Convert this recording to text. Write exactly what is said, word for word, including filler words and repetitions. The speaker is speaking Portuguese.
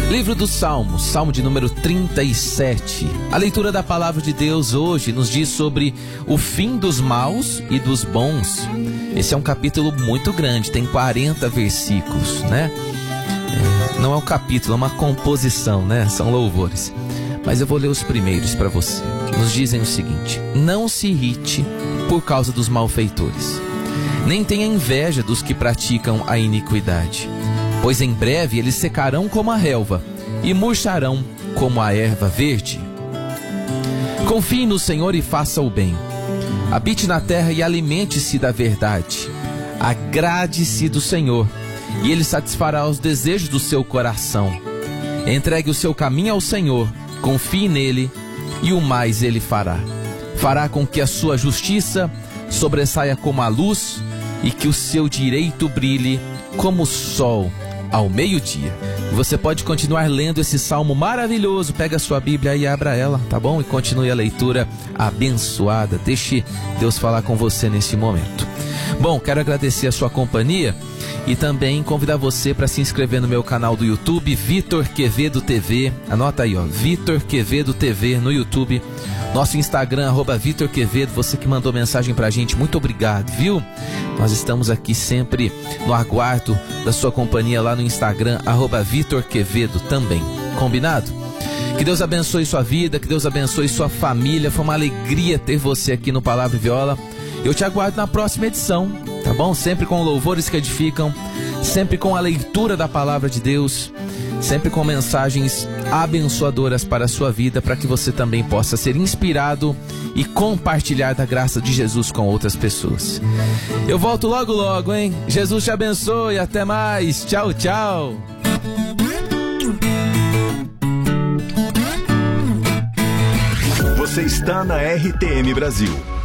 Livro dos Salmos, Salmo de número trinta e sete. A leitura da palavra de Deus hoje nos diz sobre o fim dos maus e dos bons. Esse é um capítulo muito grande, tem quarenta versículos, né? É, não é um capítulo, é uma composição, né? São louvores. Mas eu vou ler os primeiros para você, que nos dizem o seguinte: não se irrite por causa dos malfeitores, nem tenha inveja dos que praticam a iniquidade, pois em breve eles secarão como a relva e murcharão como a erva verde. Confie no Senhor e faça o bem. Habite na terra e alimente-se da verdade. Agrade-se do Senhor, e Ele satisfará os desejos do seu coração. Entregue o seu caminho ao Senhor, confie nele, e o mais Ele fará. Fará com que a sua justiça sobressaia como a luz, e que o seu direito brilhe como o sol ao meio-dia. Você pode continuar lendo esse salmo maravilhoso. Pega a sua Bíblia e abra ela, tá bom? E continue a leitura abençoada. Deixe Deus falar com você nesse momento. Bom, quero agradecer a sua companhia e também convidar você para se inscrever no meu canal do YouTube, Vitor Quevedo T V. Anota aí, ó, Vitor Quevedo T V no YouTube. Nosso Instagram, arroba Vitor Quevedo. Você que mandou mensagem pra gente, muito obrigado, viu? Nós estamos aqui sempre no aguardo da sua companhia lá no Instagram, arroba Vitor Quevedo também. Combinado? Que Deus abençoe sua vida, que Deus abençoe sua família. Foi uma alegria ter você aqui no Palavra e Viola. Eu te aguardo na próxima edição, tá bom? Sempre com louvores que edificam, sempre com a leitura da Palavra de Deus, sempre com mensagens abençoadoras para a sua vida, para que você também possa ser inspirado e compartilhar da graça de Jesus com outras pessoas. Eu volto logo logo, hein? Jesus te abençoe, até mais. Tchau, tchau. Você está na R T M Brasil.